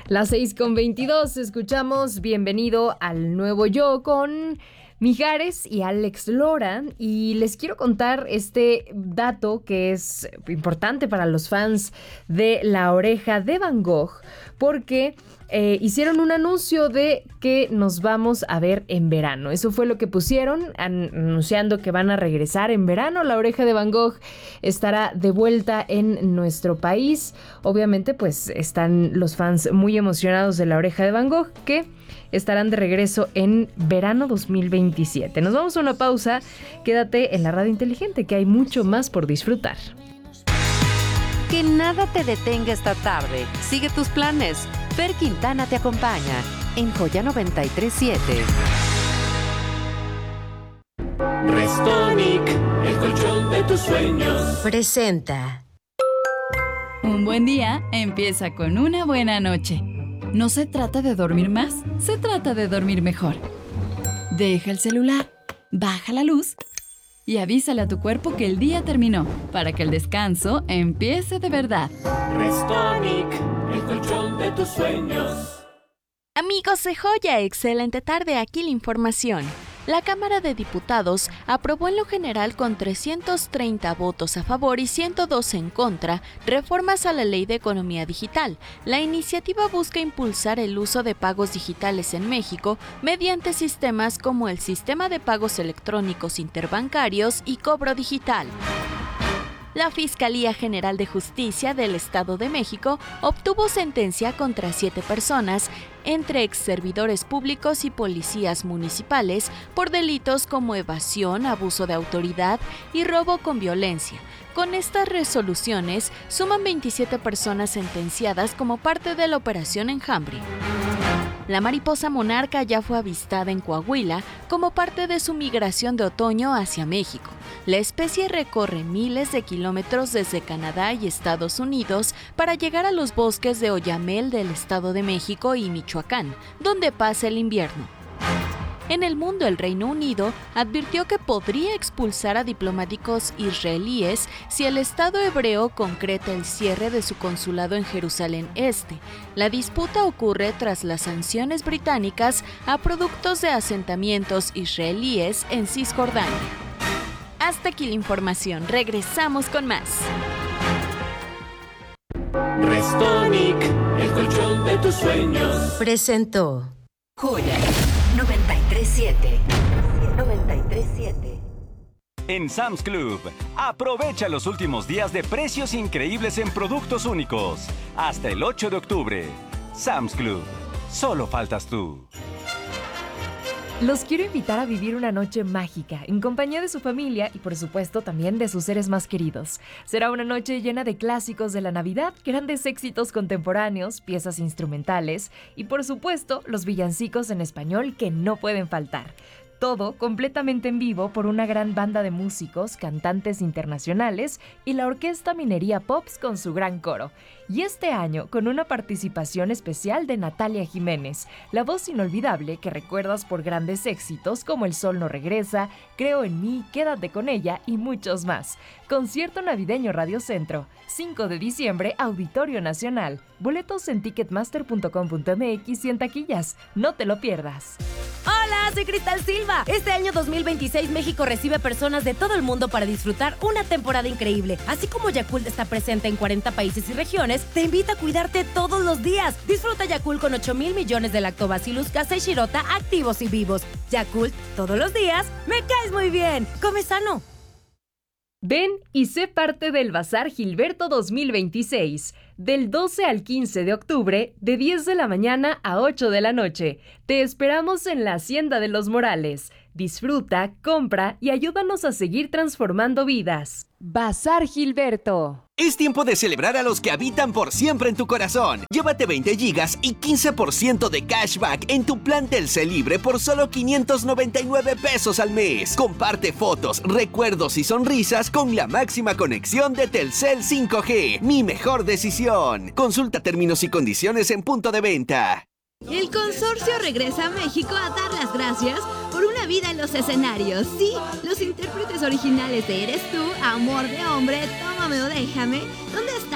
Las 6:22, escuchamos Bienvenido al Nuevo Yo con Mijares y Alex Lora, y les quiero contar este dato que es importante para los fans de La Oreja de Van Gogh, porque hicieron un anuncio de que nos vamos a ver en verano. Eso fue lo que pusieron, anunciando que van a regresar en verano. La Oreja de Van Gogh estará de vuelta en nuestro país. Obviamente, pues están los fans muy emocionados de La Oreja de Van Gogh, que estarán de regreso en verano 2027. Nos vamos a una pausa. Quédate en la radio inteligente, que hay mucho más por disfrutar. Que nada te detenga esta tarde. Sigue tus planes. Fer Quintana te acompaña en Joya 93.7. Restonic, el colchón de tus sueños. Presenta. Un buen día empieza con una buena noche. No se trata de dormir más, se trata de dormir mejor. Deja el celular, baja la luz y avísale a tu cuerpo que el día terminó, para que el descanso empiece de verdad. Restonic, el colchón de tus sueños. Amigos de Joya, excelente tarde, aquí la información. La Cámara de Diputados aprobó en lo general con 330 votos a favor y 102 en contra reformas a la Ley de Economía Digital. La iniciativa busca impulsar el uso de pagos digitales en México mediante sistemas como el Sistema de Pagos Electrónicos Interbancarios y Cobro Digital. La Fiscalía General de Justicia del Estado de México obtuvo sentencia contra 7 personas, entre exservidores públicos y policías municipales, por delitos como evasión, abuso de autoridad y robo con violencia. Con estas resoluciones, suman 27 personas sentenciadas como parte de la Operación Enjambre. La mariposa monarca ya fue avistada en Coahuila como parte de su migración de otoño hacia México. La especie recorre miles de kilómetros desde Canadá y Estados Unidos para llegar a los bosques de Oyamel del Estado de México y Michoacán, donde pasa el invierno. En el mundo, el Reino Unido advirtió que podría expulsar a diplomáticos israelíes si el Estado hebreo concreta el cierre de su consulado en Jerusalén Este. La disputa ocurre tras las sanciones británicas a productos de asentamientos israelíes en Cisjordania. Hasta aquí la información, regresamos con más. Restonic, el colchón de tus sueños. Presentó Joya 93.7. En Sam's Club, aprovecha los últimos días de precios increíbles en productos únicos. Hasta el 8 de octubre. Sam's Club. Solo faltas tú. Los quiero invitar a vivir una noche mágica en compañía de su familia y por supuesto también de sus seres más queridos. Será una noche llena de clásicos de la Navidad, grandes éxitos contemporáneos, piezas instrumentales y por supuesto los villancicos en español que no pueden faltar. Todo completamente en vivo por una gran banda de músicos, cantantes internacionales y la Orquesta Minería Pops con su gran coro. Y este año con una participación especial de Natalia Jiménez, la voz inolvidable que recuerdas por grandes éxitos como El Sol No Regresa, Creo en Mí, Quédate con Ella y muchos más. Concierto navideño Radio Centro, 5 de diciembre, Auditorio Nacional. Boletos en ticketmaster.com.mx y en taquillas. No te lo pierdas. Hola, soy Cristal Silva. Este año 2026 México recibe personas de todo el mundo para disfrutar una temporada increíble. Así como Yakult está presente en 40 países y regiones, te invita a cuidarte todos los días. Disfruta Yakult con 8,000 millones de Lactobacillus casei shirota activos y vivos. Yakult, todos los días, me caes muy bien. Come sano. Ven y sé parte del Bazar Gilberto 2026, del 12 al 15 de octubre, de 10 de la mañana a 8 de la noche. Te esperamos en la Hacienda de los Morales. Disfruta, compra y ayúdanos a seguir transformando vidas. Bazar Gilberto. Es tiempo de celebrar a los que habitan por siempre en tu corazón. Llévate 20 gigas y 15% de cashback en tu plan Telcel Libre por solo 599 pesos al mes. Comparte fotos, recuerdos y sonrisas con la máxima conexión de Telcel 5G. Mi mejor decisión. Consulta términos y condiciones en punto de venta. El consorcio regresa a México a dar las gracias por una vida en los escenarios. Sí, los intérpretes originales de Eres Tú, Amor de Hombre, Tómame o Déjame, ¿Dónde está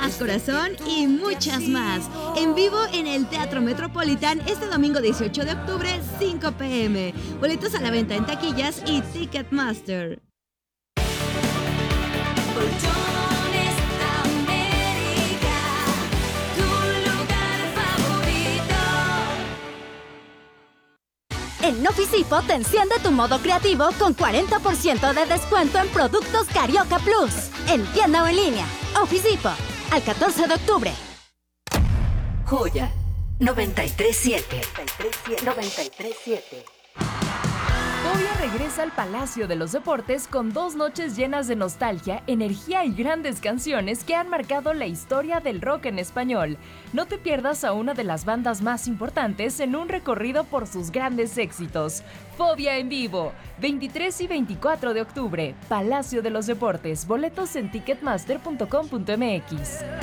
Haz Corazón y muchas más. En vivo en el Teatro Metropolitan este domingo 18 de octubre, 5 p.m. Boletos a la venta en taquillas y Ticketmaster. Colchones América, tu lugar favorito. En Officipo te enciende tu modo creativo con 40% de descuento en productos Carioca Plus. En tienda o en línea. Officipo, al 14 de octubre. Joya 937. 937. Fobia regresa al Palacio de los Deportes con 2 noches llenas de nostalgia, energía y grandes canciones que han marcado la historia del rock en español. No te pierdas a una de las bandas más importantes en un recorrido por sus grandes éxitos. Fobia en vivo, 23 y 24 de octubre, Palacio de los Deportes. Boletos en ticketmaster.com.mx.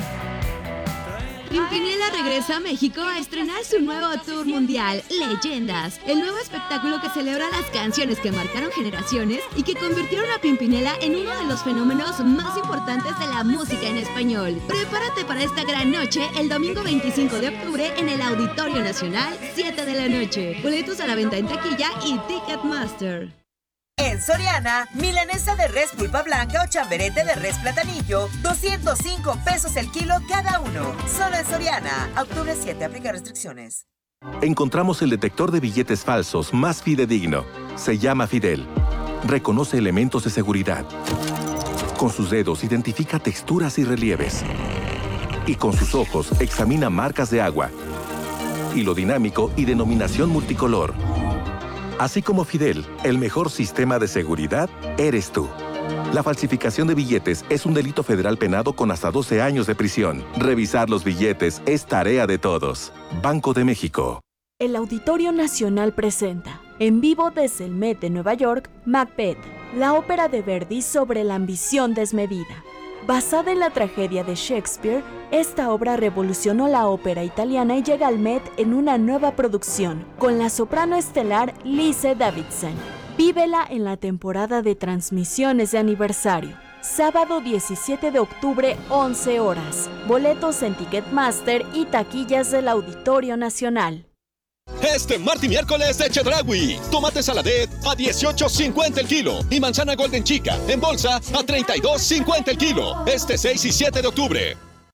Pimpinela regresa a México a estrenar su nuevo tour mundial, Leyendas, el nuevo espectáculo que celebra las canciones que marcaron generaciones y que convirtieron a Pimpinela en uno de los fenómenos más importantes de la música en español. Prepárate para esta gran noche el domingo 25 de octubre en el Auditorio Nacional, 7 de la noche. Boletos a la venta en taquilla y Ticketmaster. En Soriana, milanesa de res pulpa blanca o chamberete de res platanillo, 205 pesos el kilo cada uno. Solo en Soriana. Octubre 7, aplica restricciones. Encontramos el detector de billetes falsos más fidedigno. Se llama Fidel. Reconoce elementos de seguridad. Con sus dedos identifica texturas y relieves. Y con sus ojos examina marcas de agua, hilo dinámico y denominación multicolor. Así como Fidel, el mejor sistema de seguridad eres tú. La falsificación de billetes es un delito federal penado con hasta 12 años de prisión. Revisar los billetes es tarea de todos. Banco de México. El Auditorio Nacional presenta, en vivo desde el Met de Nueva York, Macbeth, la ópera de Verdi sobre la ambición desmedida. Basada en la tragedia de Shakespeare, esta obra revolucionó la ópera italiana y llega al Met en una nueva producción, con la soprano estelar Lise Davidson. Vívela en la temporada de transmisiones de aniversario. Sábado 17 de octubre, 11 horas. Boletos en Ticketmaster y taquillas del Auditorio Nacional. Este martes y miércoles de Chedraui. Tomate saladet a $18.50 el kilo y manzana golden chica en bolsa a $32.50 el kilo. Este 6 y 7 de octubre.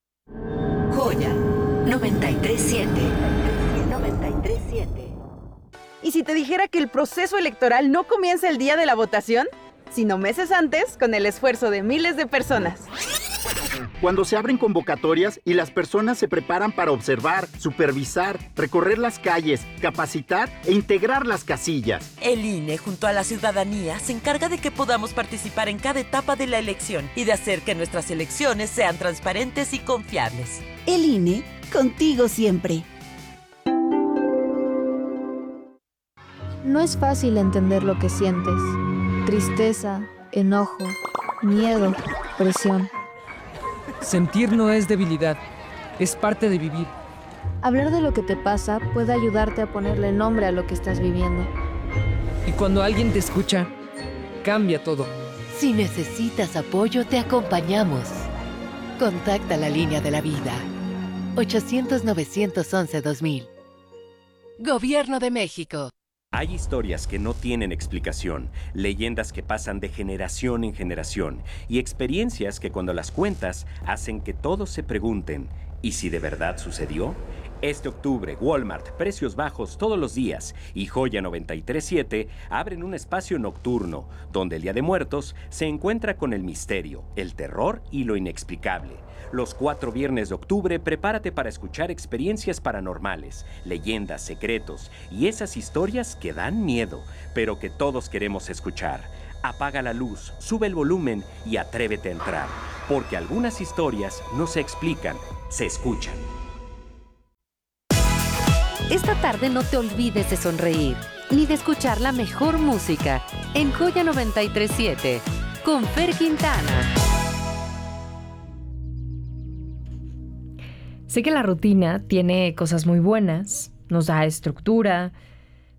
Joya 937. 937. ¿Y si te dijera que el proceso electoral no comienza el día de la votación, sino meses antes con el esfuerzo de miles de personas? Cuando se abren convocatorias y las personas se preparan para observar, supervisar, recorrer las calles, capacitar e integrar las casillas. El INE, junto a la ciudadanía, se encarga de que podamos participar en cada etapa de la elección y de hacer que nuestras elecciones sean transparentes y confiables. El INE, contigo siempre. No es fácil entender lo que sientes. Tristeza, enojo, miedo, presión. Sentir no es debilidad, es parte de vivir. Hablar de lo que te pasa puede ayudarte a ponerle nombre a lo que estás viviendo. Y cuando alguien te escucha, cambia todo. Si necesitas apoyo, te acompañamos. Contacta la línea de la vida. 800-911-2000. Gobierno de México. Hay historias que no tienen explicación, leyendas que pasan de generación en generación y experiencias que cuando las cuentas hacen que todos se pregunten, ¿y si de verdad sucedió? Este octubre, Walmart, precios bajos todos los días y Joya 937 abren un espacio nocturno donde el Día de Muertos se encuentra con el misterio, el terror y lo inexplicable. Los 4 viernes de octubre, prepárate para escuchar experiencias paranormales, leyendas, secretos y esas historias que dan miedo, pero que todos queremos escuchar. Apaga la luz, sube el volumen y atrévete a entrar, porque algunas historias no se explican, se escuchan. Esta tarde no te olvides de sonreír, ni de escuchar la mejor música en Joya 937 con Fer Quintana. Sé que la rutina tiene cosas muy buenas, nos da estructura,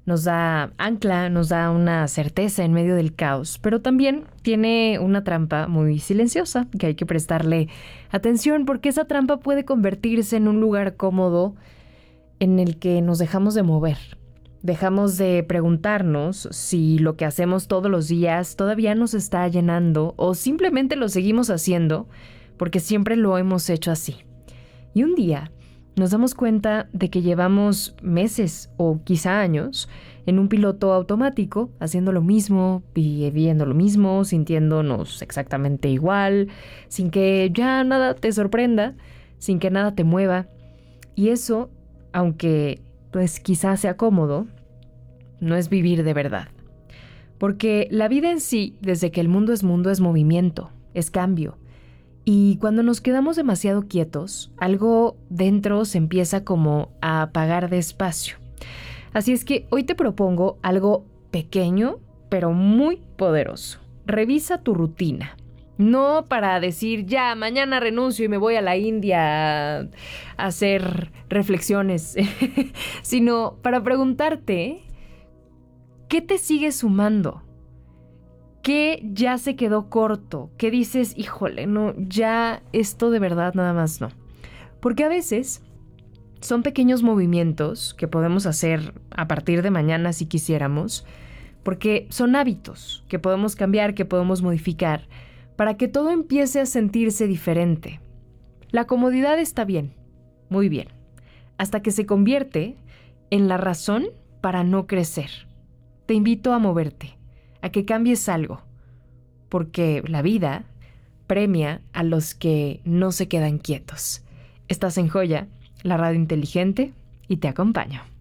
nos da ancla, nos da una certeza en medio del caos, pero también tiene una trampa muy silenciosa que hay que prestarle atención porque esa trampa puede convertirse en un lugar cómodo en el que nos dejamos de mover. Dejamos de preguntarnos si lo que hacemos todos los días todavía nos está llenando o simplemente lo seguimos haciendo porque siempre lo hemos hecho así. Y un día nos damos cuenta de que llevamos meses o quizá años en un piloto automático, haciendo lo mismo, viviendo lo mismo, sintiéndonos exactamente igual, sin que ya nada te sorprenda, sin que nada te mueva. Y eso, aunque pues quizá sea cómodo, no es vivir de verdad. Porque la vida en sí, desde que el mundo es movimiento, es cambio. Y cuando nos quedamos demasiado quietos, algo dentro se empieza como a apagar despacio. Así es que hoy te propongo algo pequeño, pero muy poderoso. Revisa tu rutina. No para decir, ya, mañana renuncio y me voy a la India a hacer reflexiones, sino para preguntarte, ¿qué te sigue sumando? ¿Qué ya se quedó corto? ¿Qué dices, híjole, no, ya esto de verdad nada más no? Porque a veces son pequeños movimientos que podemos hacer a partir de mañana si quisiéramos, porque son hábitos que podemos cambiar, que podemos modificar, para que todo empiece a sentirse diferente. La comodidad está bien, muy bien, hasta que se convierte en la razón para no crecer. Te invito a moverte, a que cambies algo, porque la vida premia a los que no se quedan quietos. Estás en Joya, la radio inteligente, y te acompaño.